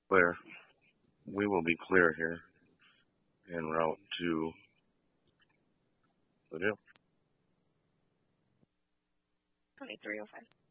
Clear. We will be clear here en route to the jail. 2305.